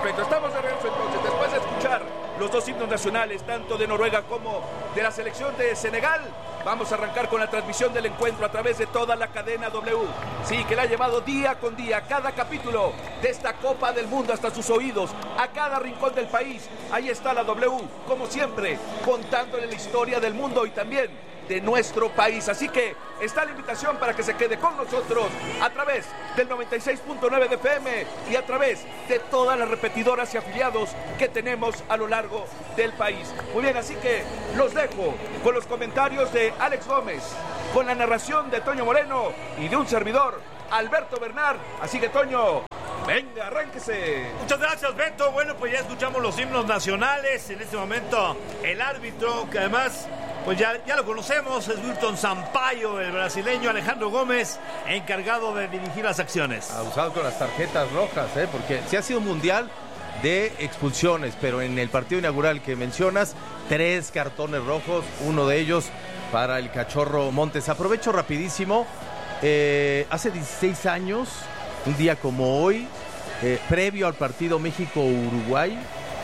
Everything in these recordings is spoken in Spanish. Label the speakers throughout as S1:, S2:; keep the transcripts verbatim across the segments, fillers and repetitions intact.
S1: Perfecto, estamos de regreso entonces. Después de escuchar los dos himnos nacionales, tanto de Noruega como de la selección de Senegal, vamos a arrancar con la transmisión del encuentro a través de toda la cadena W. Sí, que la ha llevado día con día, cada capítulo de esta Copa del Mundo hasta sus oídos, a cada rincón del país. Ahí está la W, como siempre, contándole la historia del mundo y también de nuestro país. Así que está la invitación para que se quede con nosotros a través del noventa y seis punto nueve de F M y a través de todas las repetidoras y afiliados que tenemos a lo largo del país. Muy bien, así que los dejo con los comentarios de Alex Gómez, con la narración de Toño Moreno y de un servidor, Alberto Bernard. Así que, Toño, venga, arránquese.
S2: Muchas gracias, Beto. Bueno, pues ya escuchamos los himnos nacionales. En este momento, el árbitro, que además, pues ya, ya lo conocemos, es Wilton Sampaio, el brasileño. Alejandro Gómez, encargado de dirigir las acciones.
S3: Abusado con las tarjetas rojas, ¿eh? Porque sí ha sido un mundial de expulsiones, pero en el partido inaugural que mencionas, tres cartones rojos, uno de ellos para el Cachorro Montes. Aprovecho rapidísimo, eh, hace dieciséis años, un día como hoy, eh, previo al partido México-Uruguay,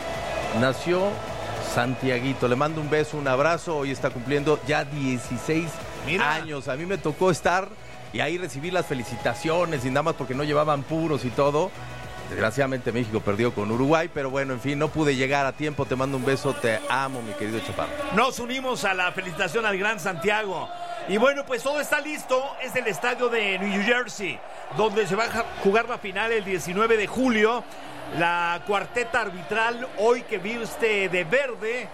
S3: nació Santiaguito. Le mando un beso, un abrazo. Hoy está cumpliendo ya dieciséis Mira. años. A mí me tocó estar y ahí recibir las felicitaciones y nada más porque no llevaban puros y todo. Desgraciadamente México perdió con Uruguay, pero bueno, en fin, no pude llegar a tiempo. Te mando un beso, te amo, mi querido Chaparro.
S2: Nos unimos a la felicitación al gran Santiago. Y bueno, pues todo está listo. Es el estadio de New Jersey, donde se va a jugar la final el diecinueve de julio. La cuarteta arbitral hoy que viste de verde,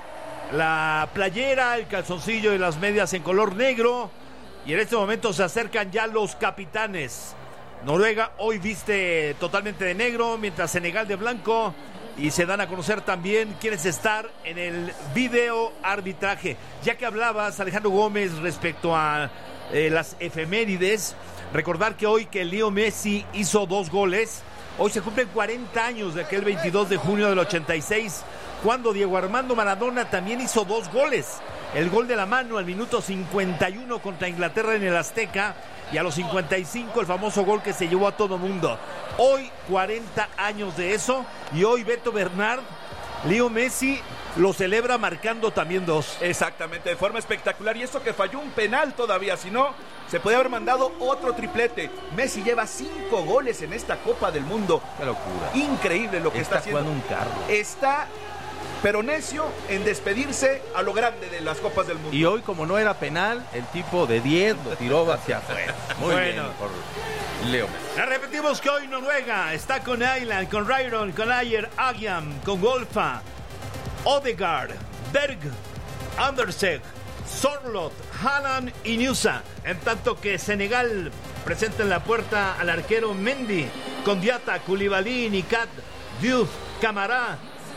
S2: la playera, el calzoncillo y las medias en color negro. Y en este momento se acercan ya los capitanes. Noruega hoy viste totalmente de negro, mientras Senegal de blanco. Y se dan a conocer también quiénes estar en el video arbitraje. Ya que hablabas, Alejandro Gómez, respecto a eh, las efemérides, recordar que hoy que Leo Messi hizo dos goles. Hoy se cumplen cuarenta años de aquel veintidós de junio del ochenta y seis, cuando Diego Armando Maradona también hizo dos goles. El gol de la mano al minuto cincuenta y uno contra Inglaterra en el Azteca, y a los cincuenta y cinco el famoso gol que se llevó a todo mundo. Hoy cuarenta años de eso, y hoy Beto Bernard, Leo Messi lo celebra marcando también dos.
S1: Exactamente, de forma espectacular, y esto que falló un penal todavía, si no, se podía haber mandado otro triplete. Messi lleva cinco goles en esta Copa del Mundo.
S3: Qué locura.
S1: Increíble lo que está, está haciendo.
S3: Un carro.
S1: Está pero necio en despedirse a lo grande de las Copas del Mundo.
S3: Y hoy, como no era penal, el tipo de diez lo tiró hacia afuera. Muy
S2: bueno.
S3: bien por Leo.
S2: Le repetimos que hoy Noruega está con Island, con Ryron, con Ayer, Agiam, con Golfa, Odegaard, Berg, Anderseg, Sorloth, Haaland y Nusa. En tanto que Senegal presenta en la puerta al arquero Mendy, con Diata, Koulibaly, Nicat, Diouf, Camara,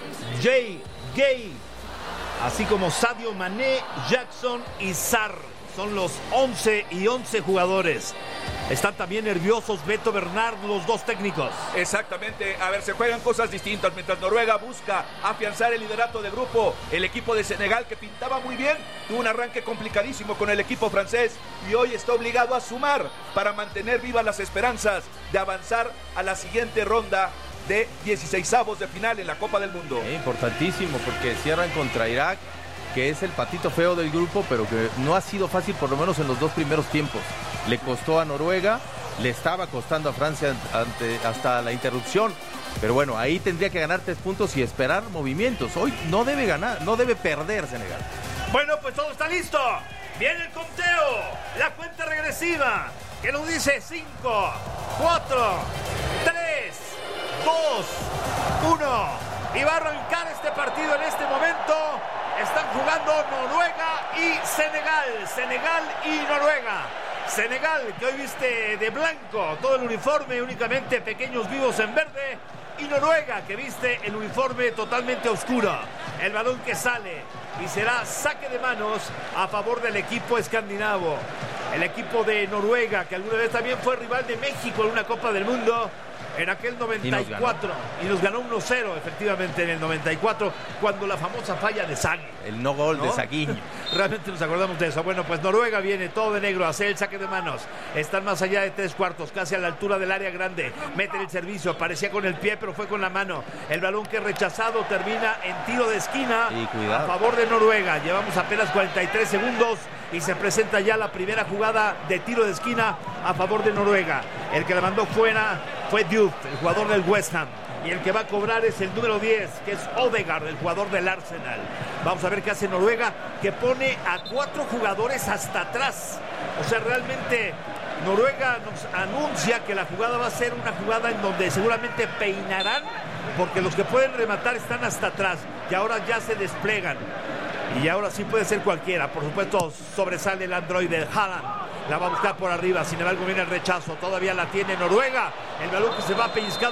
S2: Jay, Gay, así como Sadio Mané, Jackson y Sarr. Son los once y once jugadores. Están también nerviosos Beto Bernard, los dos técnicos.
S1: Exactamente, a ver, se juegan cosas distintas. Mientras Noruega busca afianzar el liderato de grupo, el equipo de Senegal, que pintaba muy bien, tuvo un arranque complicadísimo con el equipo francés y hoy está obligado a sumar para mantener vivas las esperanzas de avanzar a la siguiente ronda de dieciseisavos de final en la Copa del Mundo.
S3: Eh, importantísimo, porque cierran contra Irak, que es el patito feo del grupo, pero que no ha sido fácil, por lo menos en los dos primeros tiempos. Le costó a Noruega, le estaba costando a Francia ante, hasta la interrupción, pero bueno, ahí tendría que ganar tres puntos y esperar movimientos. Hoy no debe ganar, no debe perder Senegal.
S2: Bueno, pues todo está listo. Viene el conteo, la cuenta regresiva, que nos dice cinco, cuatro, tres, dos, uno. Y va a arrancar este partido en este momento. Están jugando Noruega y Senegal. Senegal y Noruega. Senegal, que hoy viste de blanco todo el uniforme, únicamente pequeños vivos en verde. Y Noruega, que viste el uniforme totalmente oscuro. El balón que sale y será saque de manos a favor del equipo escandinavo. El equipo de Noruega, que alguna vez también fue rival de México en una Copa del Mundo en aquel noventa y cuatro. Y nos ganó uno cero, efectivamente, en el noventa y cuatro, cuando la famosa falla de Sagui.
S3: El no gol ¿no? de Saguiño.
S2: Realmente nos acordamos de eso. Bueno, pues Noruega viene todo de negro a hacer el saque de manos. Están más allá de tres cuartos, casi a la altura del área grande. Meten el servicio, parecía con el pie, pero fue con la mano. El balón que rechazado termina en tiro de esquina a favor de Noruega. Llevamos apenas cuarenta y tres segundos y se presenta ya la primera jugada de tiro de esquina a favor de Noruega. El que la mandó fuera fue Diouf, el jugador del West Ham. Y el que va a cobrar es el número diez, que es Odegaard, el jugador del Arsenal. Vamos a ver qué hace Noruega, que pone a cuatro jugadores hasta atrás. O sea, realmente Noruega nos anuncia que la jugada va a ser una jugada en donde seguramente peinarán, porque los que pueden rematar están hasta atrás, y ahora ya se desplegan. Y ahora sí puede ser cualquiera. Por supuesto, sobresale el androide Haaland. La va a buscar por arriba, sin embargo viene el rechazo. Todavía la tiene Noruega. El balón que se va pellizcado